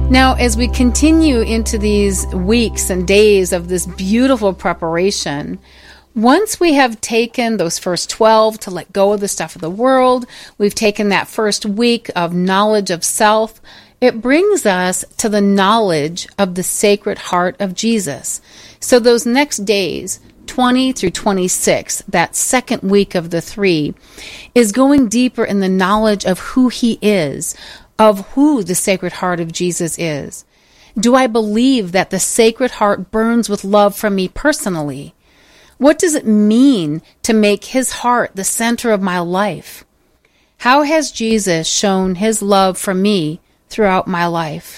Now, as we continue into these weeks and days of this beautiful preparation, once we have taken those first 12 to let go of the stuff of the world, we've taken that first week of knowledge of self, it brings us to the knowledge of the Sacred Heart of Jesus. So those next days, 20 through 26, that second week of the 3, is going deeper in the knowledge of who He is, of who the Sacred Heart of Jesus is. Do I believe that the Sacred Heart burns with love for me personally? What does it mean to make His heart the center of my life? How has Jesus shown His love for me throughout my life?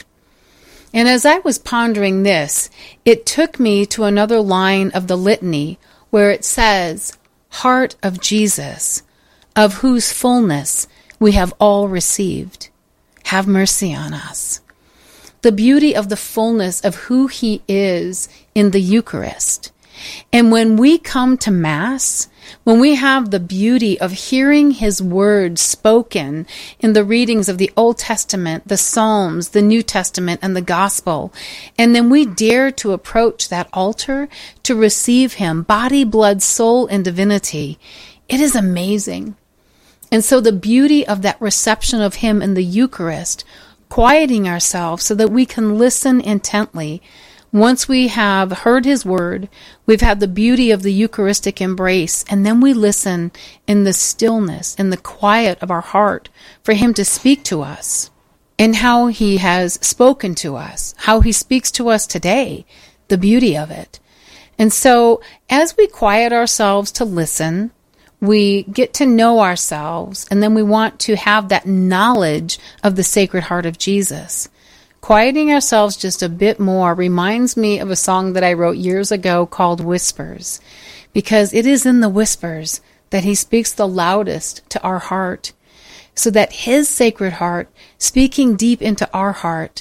And as I was pondering this, it took me to another line of the litany where it says, Heart of Jesus, of whose fullness we have all received. Have mercy on us. The beauty of the fullness of who He is in the Eucharist. And when we come to Mass, when we have the beauty of hearing His words spoken in the readings of the Old Testament, the Psalms, the New Testament, and the Gospel, and then we dare to approach that altar to receive Him, body, blood, soul, and divinity, it is amazing. And so the beauty of that reception of Him in the Eucharist, quieting ourselves so that we can listen intently. Once we have heard His word, we've had the beauty of the Eucharistic embrace, and then we listen in the stillness, in the quiet of our heart for Him to speak to us and how He has spoken to us, how He speaks to us today, the beauty of it. And so as we quiet ourselves to listen, we get to know ourselves, and then we want to have that knowledge of the Sacred Heart of Jesus. Quieting ourselves just a bit more reminds me of a song that I wrote years ago called Whispers, because it is in the whispers that He speaks the loudest to our heart, so that His Sacred Heart speaking deep into our heart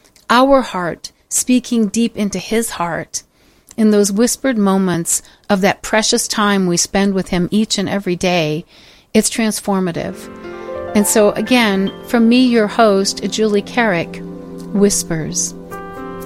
speaking deep into His heart, in those whispered moments of that precious time we spend with Him each and every day, it's transformative. And so again, from me, your host, Julie Carrick, Whispers.